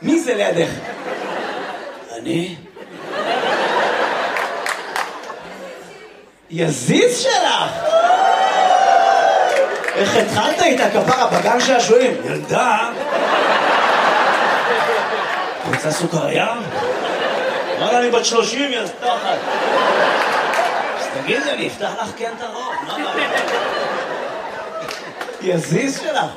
מי זה לידך? אני? יזיז שלך! איך התחלת איתה כפרה בגן שעשועים? ילדה? רוצה סוכריה? וואלה, אני בת 30, יא תחת. אז תגידי, אני אפתח לך כן את הרוב, מה? יזיז שלך!